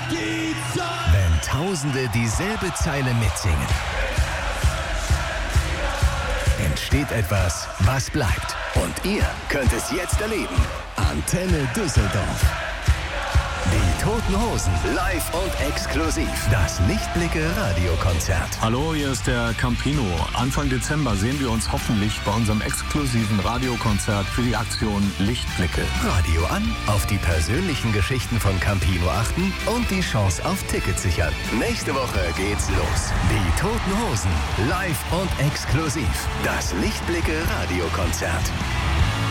die Zeit. Wenn Tausende dieselbe Zeile mitsingen, entsteht etwas, was bleibt. Und ihr könnt es jetzt erleben. Antenne Düsseldorf. Die Toten Hosen, live und exklusiv. Das Lichtblicke-Radiokonzert. Hallo, hier ist der Campino. Anfang Dezember sehen wir uns hoffentlich bei unserem exklusiven Radiokonzert für die Aktion Lichtblicke. Radio an, auf die persönlichen Geschichten von Campino achten und die Chance auf Tickets sichern. Nächste Woche geht's los. Die Toten Hosen, live und exklusiv. Das Lichtblicke-Radiokonzert.